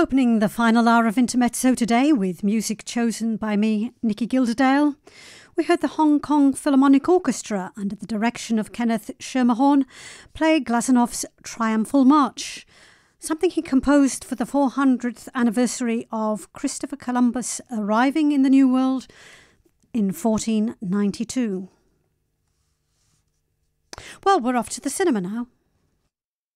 Opening the final hour of Intermezzo today with music chosen by me, Nikki Gilderdale, we heard the Hong Kong Philharmonic Orchestra under the direction of Kenneth Schermerhorn play Glasenov's Triumphal March, something he composed for the 400th anniversary of Christopher Columbus arriving in the New World in 1492. Well, we're off to the cinema now.